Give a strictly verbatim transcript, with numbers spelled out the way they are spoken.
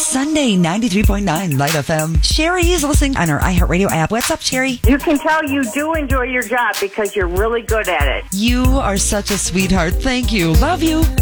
Sunday, ninety-three point nine Light F M. Sherry is listening on our iHeartRadio app. What's up, Sherry? You can tell you do enjoy your job because you're really good at it. You are such a sweetheart. Thank you. Love you.